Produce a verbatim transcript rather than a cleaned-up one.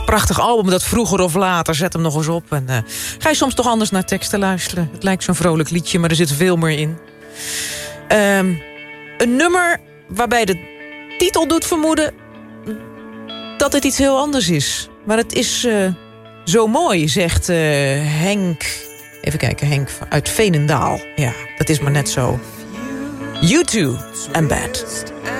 prachtig album dat vroeger of later, zet hem nog eens op. En uh, ga je soms toch anders naar teksten luisteren. Het lijkt zo'n vrolijk liedje, maar er zit veel meer in. Um, een nummer waarbij de titel doet vermoeden dat het iets heel anders is. Maar het is uh, zo mooi, zegt uh, Henk... Even kijken, Henk uit Veenendaal. Ja, dat is maar net zo. U two and Bad.